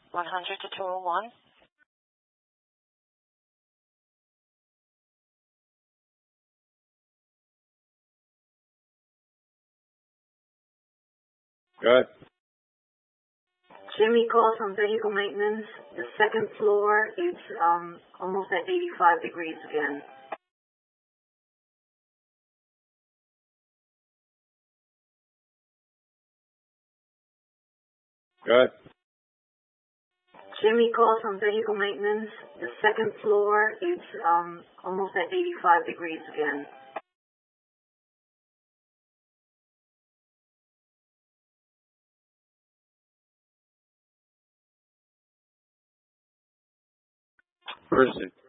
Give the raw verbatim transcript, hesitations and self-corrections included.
one hundred to two oh one. Good. Jimmy calls from vehicle maintenance. The second floor, it's um almost at eighty-five degrees again. Good. Jimmy calls from vehicle maintenance. The second floor, it's um almost at eighty-five degrees again. Person.